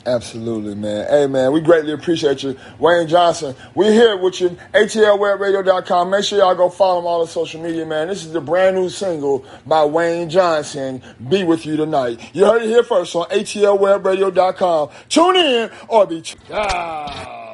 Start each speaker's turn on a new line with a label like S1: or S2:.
S1: Absolutely, man. Hey, man, we greatly appreciate you. Wayne Johnson, we're here with you. ATLWebRadio.com. Make sure y'all go follow him on all the social media, man. This is the brand new single by Wayne Johnson, Be With You Tonight. You heard it here first on ATLWebRadio.com. Tune in or be...